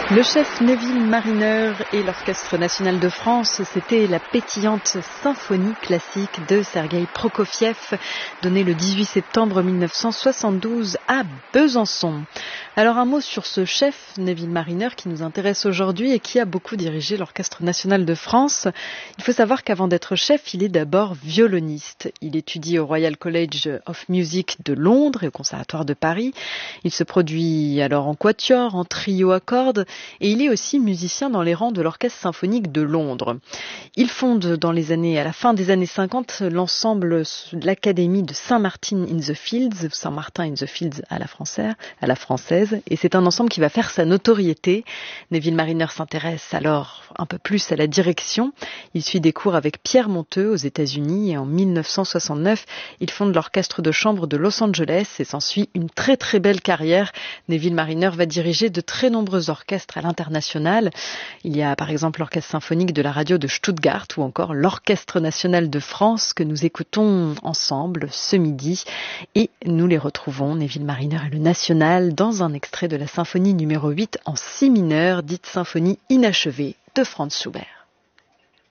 Le chef Neville Marriner et l'Orchestre national de France, c'était la pétillante symphonie classique de Sergueï Prokofiev, donnée le 18 septembre 1972 à Besançon. Alors un mot sur ce chef Neville Marriner qui nous intéresse aujourd'hui et qui a beaucoup dirigé l'Orchestre national de France. Il faut savoir qu'avant d'être chef, il est d'abord violoniste. Il étudie au Royal College of Music de Londres et au Conservatoire de Paris. Il se produit alors en quatuor, en trio à cordes, et il est aussi musicien dans les rangs de l'Orchestre symphonique de Londres. Il fonde à la fin des années 50 l'ensemble de l'Académie de Saint-Martin-in-the-Fields, Saint-Martin-in-the-Fields à la française, et c'est un ensemble qui va faire sa notoriété. Neville Marriner s'intéresse alors un peu plus à la direction. Il suit des cours avec Pierre Monteux aux États-Unis et en 1969, il fonde l'Orchestre de chambre de Los Angeles et s'ensuit une très très belle carrière. Neville Marriner va diriger de très nombreux orchestres à l'international. Il y a par exemple l'Orchestre symphonique de la radio de Stuttgart ou encore l'Orchestre national de France que nous écoutons ensemble ce midi. Et nous les retrouvons, Neville Marriner et le National, dans un extrait de la symphonie numéro 8 en si mineur, dite symphonie inachevée de Franz Schubert.